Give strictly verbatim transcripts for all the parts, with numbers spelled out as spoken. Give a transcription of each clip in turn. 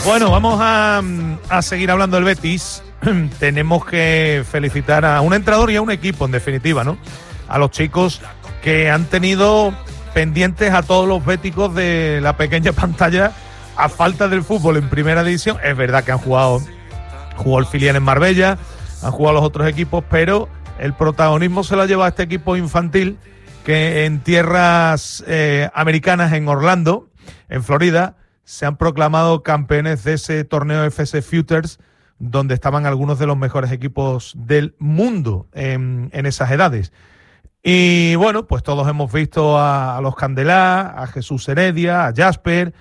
Bueno, vamos a, a seguir hablando del Betis. Tenemos que felicitar a un entrenador y a un equipo, en definitiva, ¿no? A los chicos que han tenido pendientes a todos los béticos de la pequeña pantalla a falta del fútbol en primera división. Es verdad que han jugado, jugó el filial en Marbella, han jugado los otros equipos, pero el protagonismo se lo ha llevado a este equipo infantil que en tierras eh, americanas, en Orlando, en Florida, se han proclamado campeones de ese torneo F S Futures, donde estaban algunos de los mejores equipos del mundo en, en esas edades. Y bueno, pues todos hemos visto a, a los Candelá, a Jesús Heredia, a Jasper,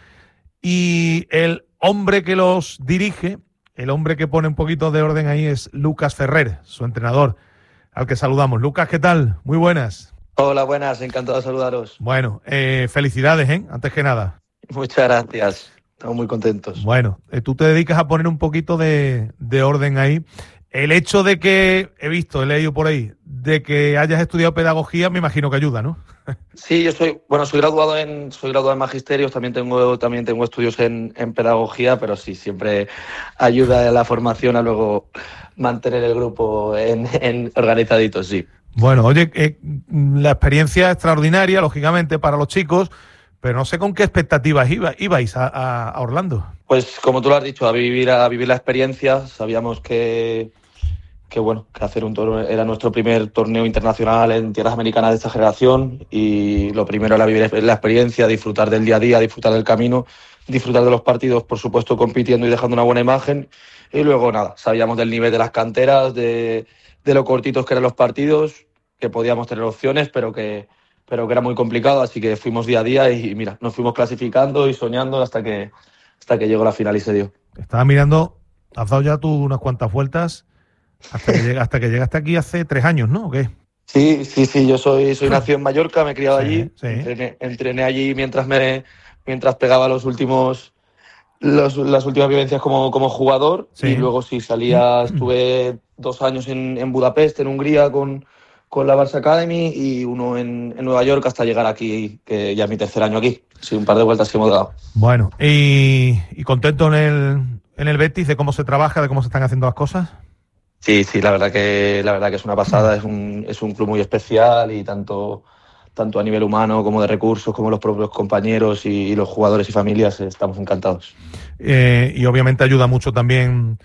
y el hombre que los dirige, el hombre que pone un poquito de orden ahí es Lucas Ferrer, su entrenador, al que saludamos. Lucas, ¿qué tal? Muy buenas. Hola, buenas, encantado de saludaros. Bueno, eh, felicidades, ¿eh? Antes que nada. Muchas gracias, estamos muy contentos. Bueno, eh, tú te dedicas a poner un poquito de, de orden ahí. El hecho de que, he visto, he leído por ahí, de que hayas estudiado pedagogía, me imagino que ayuda, ¿no? Sí, yo soy, bueno, soy graduado en, soy graduado en magisterios, también tengo, también tengo estudios en, en pedagogía, pero sí, siempre ayuda a la formación a luego mantener el grupo en, en organizaditos, sí. Bueno, oye, eh, la experiencia extraordinaria, lógicamente, para los chicos, pero no sé con qué expectativas iba, ibais a, a, a Orlando. Pues como tú lo has dicho, a vivir, a vivir la experiencia. Sabíamos que, que bueno, que hacer un torneo era nuestro primer torneo internacional en tierras americanas de esta generación, y lo primero era vivir la experiencia, disfrutar del día a día, disfrutar del camino, disfrutar de los partidos, por supuesto compitiendo y dejando una buena imagen. Y luego nada, sabíamos del nivel de las canteras, de, de lo cortitos que eran los partidos, que podíamos tener opciones, pero que pero que era muy complicado, así que fuimos día a día y mira, nos fuimos clasificando y soñando hasta que hasta que llegó la final y se dio. Estaba mirando, has dado ya tú unas cuantas vueltas hasta que, llega, hasta que llegaste aquí hace tres años, ¿no? ¿O qué? Sí, sí, sí, yo soy, soy nacido en Mallorca, me he criado sí, allí, sí. Entrené, entrené allí mientras me mientras pegaba los últimos los, las últimas vivencias como, como jugador, sí. Y luego sí salía, estuve dos años en, en Budapest, en Hungría, con con la Barça Academy, y uno en, en Nueva York hasta llegar aquí, que ya es mi tercer año aquí. Sí, un par de vueltas que hemos dado. Bueno, ¿y, y contento en el, en el Betis de cómo se trabaja, de cómo se están haciendo las cosas? Sí, sí, la verdad que la verdad que es una pasada, es un, es un club muy especial, y tanto, tanto a nivel humano como de recursos, como los propios compañeros y, y los jugadores y familias, estamos encantados. Eh, y obviamente ayuda mucho también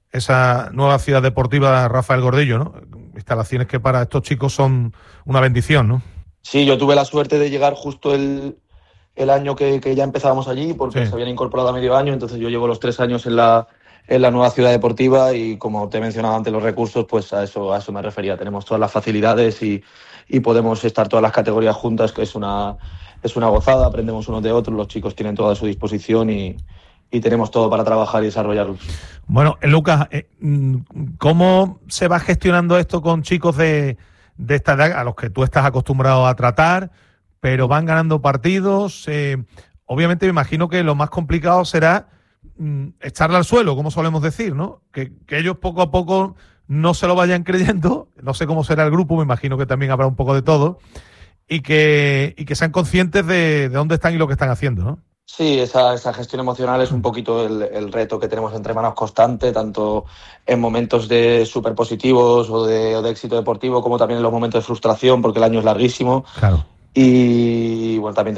esa nueva ciudad deportiva Rafael Gordillo, ¿no? Instalaciones que para estos chicos son una bendición, ¿no? Sí, yo tuve la suerte de llegar justo el, el año que, que ya empezábamos allí, porque sí. Se habían incorporado a medio año, entonces yo llevo los tres años en la, en la nueva ciudad deportiva, y como te he mencionado antes, los recursos, pues a eso, a eso me refería. Tenemos todas las facilidades y, y podemos estar todas las categorías juntas, que es una, es una gozada, aprendemos unos de otros, los chicos tienen todo a su disposición y... y tenemos todo para trabajar y desarrollarlos. Bueno, Lucas, ¿cómo se va gestionando esto con chicos de, de esta edad a los que tú estás acostumbrado a tratar, pero van ganando partidos? Eh, obviamente me imagino que lo más complicado será mm, echarle al suelo, como solemos decir, ¿no? Que, que ellos poco a poco no se lo vayan creyendo, no sé cómo será el grupo, me imagino que también habrá un poco de todo, y que, y que sean conscientes de, de dónde están y lo que están haciendo, ¿no? Sí, esa, esa gestión emocional es un poquito el, el reto que tenemos entre manos constante, tanto en momentos de súper positivos o de, o de éxito deportivo, como también en los momentos de frustración, porque el año es larguísimo. Claro. Y bueno, también